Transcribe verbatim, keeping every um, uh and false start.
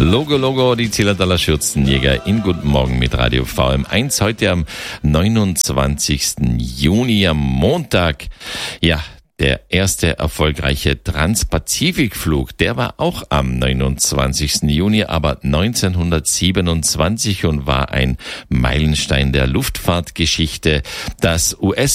Logo, Logo, die Zillertaler Schürzenjäger in Guten Morgen mit Radio V M eins. Heute am neunundzwanzigsten Juni, am Montag. Ja, der erste erfolgreiche Transpazifikflug, der war auch am neunundzwanzigsten Juni, aber neunzehnhundertsiebenundzwanzig und war ein Meilenstein der Luftfahrtgeschichte. Das U S